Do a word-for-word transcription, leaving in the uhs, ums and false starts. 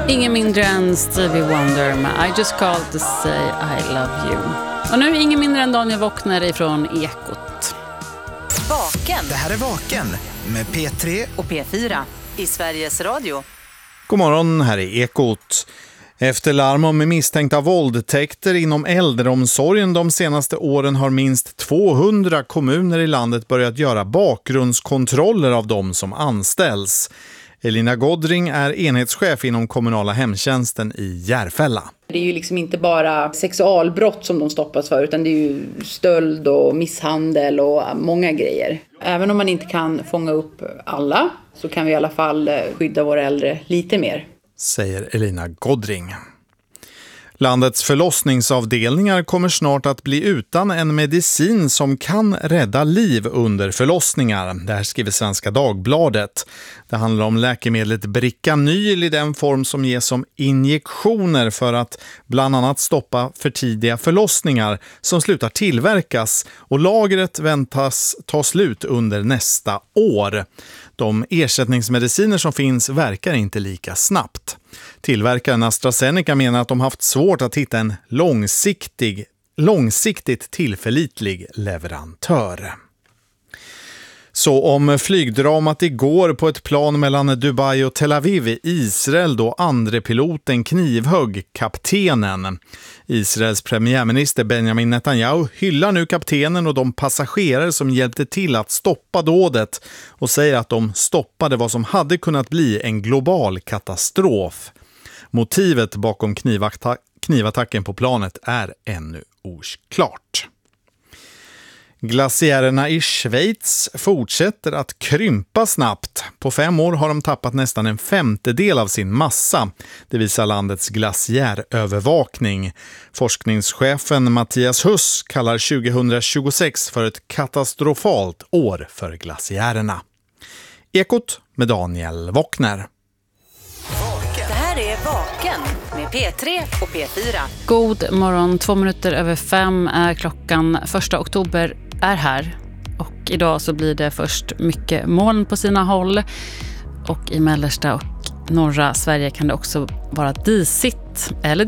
Ingen mindre än Stevie Wonder med I just called to say I love you. Och nu ingen mindre än Daniel Wockner ifrån Ekot. Vaken. Det här är Vaken med P tre och P fyra i Sveriges Radio. God morgon, här är Ekot. Efter larm om misstänkta våldtäkter inom äldreomsorgen de senaste åren har minst tvåhundra kommuner i landet börjat göra bakgrundskontroller av de som anställs. Elina Godring är enhetschef inom kommunala hemtjänsten i Järfälla. Det är ju liksom inte bara sexualbrott som de stoppas för, utan det är ju stöld och misshandel och många grejer. Även om man inte kan fånga upp alla så kan vi i alla fall skydda våra äldre lite mer. Säger Elina Godring. Landets förlossningsavdelningar kommer snart att bli utan en medicin som kan rädda liv under förlossningar. Det här skriver Svenska Dagbladet. Det handlar om läkemedlet Bricanyl i den form som ges som injektioner för att bland annat stoppa för tidiga förlossningar som slutar tillverkas, och lagret väntas ta slut under nästa år. De ersättningsmediciner som finns verkar inte lika snabbt. Tillverkaren AstraZeneca menar att de haft svårt att hitta en långsiktig, långsiktigt tillförlitlig leverantör. Så om flygdramat igår på ett plan mellan Dubai och Tel Aviv i Israel då andre piloten knivhögg kaptenen. Israels premiärminister Benjamin Netanyahu hyllar nu kaptenen och de passagerare som hjälpte till att stoppa dådet och säger att de stoppade vad som hade kunnat bli en global katastrof. Motivet bakom knivatta- knivattacken på planet är ännu oklart. Glaciärerna i Schweiz fortsätter att krympa snabbt. På fem år har de tappat nästan en femtedel av sin massa. Det visar landets glaciärövervakning. Forskningschefen Mattias Huss kallar tjugohundratjugosex för ett katastrofalt år för glaciärerna. Ekot med Daniel Wockner. Det här är Vaken med P tre och P fyra. God morgon, två minuter över fem är klockan. Första oktober är här. Och idag så blir det först mycket moln på sina håll. Och i mellersta och norra Sverige kan det också vara disigt eller